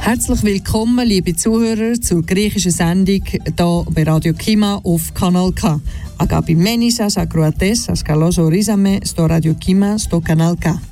Herzlich willkommen, liebe Zuhörer, zur griechischen Sendung hier bei Radio Kima auf Kanal K. Αγαπημένοι σας ακροατές, σας καλώς ορίσαμε στο Radio Kima στο Kanal K.